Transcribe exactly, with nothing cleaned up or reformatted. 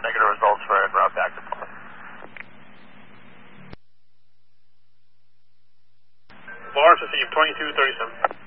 negative results for en route back to Plymouth. Lars, receive twenty-two thirty-seven.